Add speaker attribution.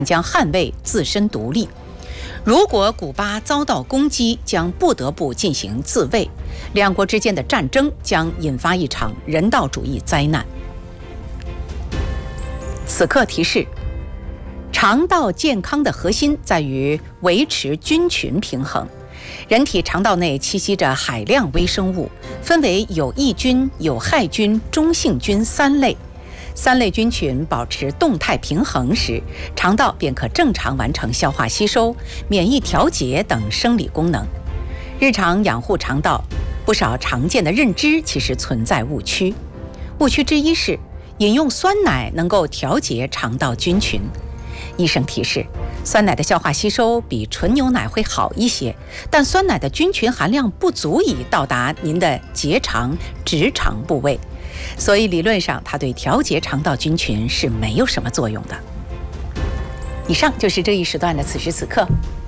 Speaker 1: 将捍卫自身独立。如果古巴遭到攻击，将不得不进行自卫，两国之间的战争将引发一场人道主义灾难。此刻提示：肠道健康的核心在于维持菌群平衡。人体肠道内栖息着海量微生物，分为有益菌、有害菌、中性菌3类。3类菌群保持动态平衡时，肠道便可正常完成消化吸收、免疫调节等生理功能。日常养护肠道，不少常见的认知其实存在误区。误区之一是饮用酸奶能够调节肠道菌群。医生提示，酸奶的消化吸收比纯牛奶会好一些，但酸奶的菌群含量不足以到达您的结肠、直肠部位，所以理论上它对调节肠道菌群是没有什么作用的。以上就是这一时段的此时此刻，